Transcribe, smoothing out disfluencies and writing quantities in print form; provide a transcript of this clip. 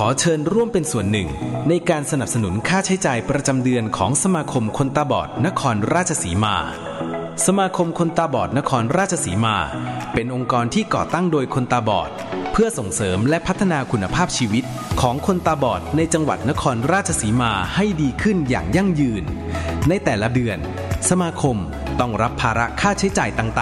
อเชิญร่วมเป็นส่วนหนึ่งในการสนับสนุนค่าใช้จ่ายประจำเดือนของสมาคมคนตาบอดนครราชสีมาสมาคมคนตาบอดนครราชสีมาเป็นองค์กรที่ก่อตั้งโดยคนตาบอดเพื่อส่งเสริมและพัฒนาคุณภาพชีวิตของคนตาบอดในจังหวัดนครราชสีมาให้ดีขึ้นอย่างยั่งยืนในแต่ละเดือนสมาคมต้องรับภาระค่าใช้จ่ายต่างๆ